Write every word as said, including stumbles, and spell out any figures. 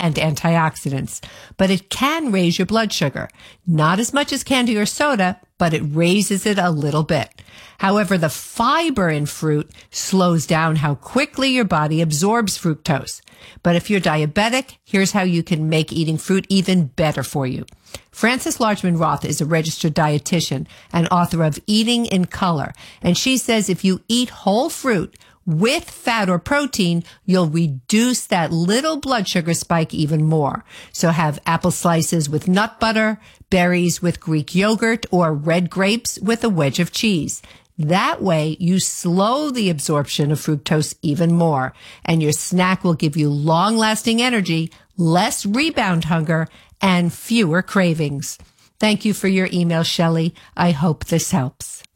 and antioxidants, but it can raise your blood sugar. Not as much as candy or soda, but it raises it a little bit. However, the fiber in fruit slows down how quickly your body absorbs fructose. But if you're diabetic, here's how you can make eating fruit even better for you. Frances Largeman Roth is a registered dietitian and author of Eating in Color, and she says if you eat whole fruit with fat or protein, you'll reduce that little blood sugar spike even more. So have apple slices with nut butter, berries with Greek yogurt, or red grapes with a wedge of cheese. That way, you slow the absorption of fructose even more, and your snack will give you long-lasting energy, less rebound hunger, and fewer cravings. Thank you for your email, Shelley. I hope this helps.